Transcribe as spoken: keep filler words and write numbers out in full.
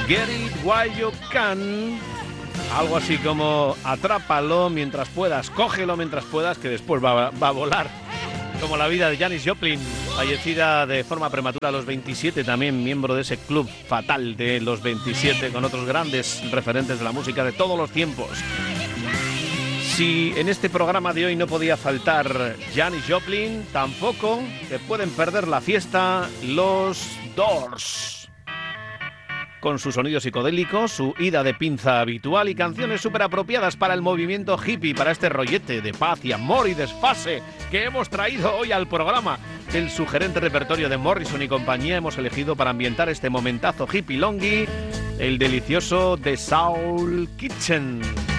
Get It While You Can. Algo así como atrápalo mientras puedas, cógelo mientras puedas, que después va, va a volar. Como la vida de Janis Joplin, fallecida de forma prematura a los veintisiete, también miembro de ese club fatal de los veintisiete, con otros grandes referentes de la música de todos los tiempos. Si en este programa de hoy no podía faltar Janis Joplin, tampoco se pueden perder la fiesta los Doors. Con su sonido psicodélico, su ida de pinza habitual y canciones súper apropiadas para el movimiento hippie, para este rollete de paz y amor y desfase que hemos traído hoy al programa. Del sugerente repertorio de Morrison y compañía hemos elegido para ambientar este momentazo hippie longi el delicioso The Soul Kitchen.